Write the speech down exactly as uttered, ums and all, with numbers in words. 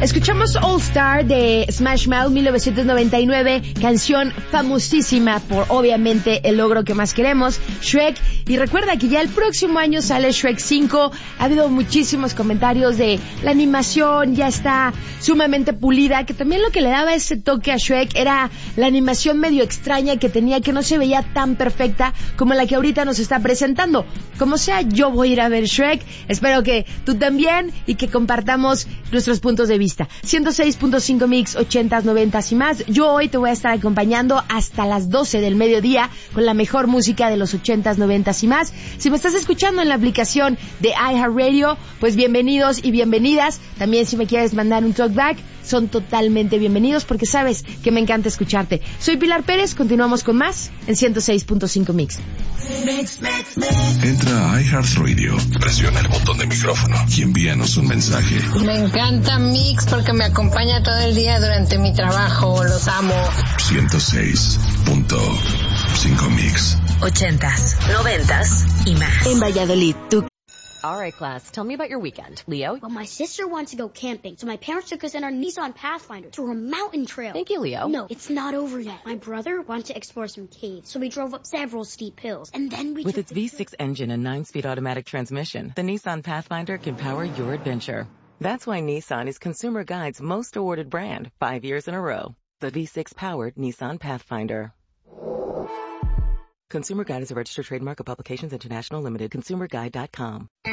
Escuchamos All Star de Smash Mouth mil novecientos noventa y nueve, canción famosísima por obviamente el logro que más queremos, Shrek. Y recuerda que ya el próximo año sale Shrek cinco. Ha habido muchísimos comentarios de la animación, ya está sumamente pulida, que también lo que le daba ese toque a Shrek era la animación medio extraña que tenía, que no se veía tan perfecta como la que ahorita nos está presentando. Como sea, yo voy a ir a ver Shrek. Espero que tú también y que compartamos nuestros puntos de vista. ciento seis punto cinco Mix, ochentas, noventas y más. Yo hoy te voy a estar acompañando hasta las doce del mediodía con la mejor música de los ochentas, noventas y más. Si me estás escuchando en la aplicación de iHeartRadio, pues bienvenidos y bienvenidas. También si me quieres mandar un talkback, son totalmente bienvenidos porque sabes que me encanta escucharte. Soy Pilar Pérez, continuamos con más en ciento seis punto cinco Mix. Mix, mix, mix. Entra a iHeartRadio, presiona el botón de micrófono y envíanos un mensaje. Me encanta Mix porque me acompaña todo el día durante mi trabajo, los amo. ciento seis punto cinco Mix. Ochentas, noventas y más. En Valladolid, tú. All right, class, tell me about your weekend. Leo? Well, my sister wants to go camping, so my parents took us in our Nissan Pathfinder to a mountain trail. Thank you, Leo. No, it's not over yet. My brother wanted to explore some caves, so we drove up several steep hills, and then we With took its V six engine and nine-speed automatic transmission, the Nissan Pathfinder can power your adventure. That's why Nissan is Consumer Guide's most awarded brand, five years in a row. The V six-powered Nissan Pathfinder. Consumer Guide is a registered trademark of Publications International Limited. consumer guide dot com.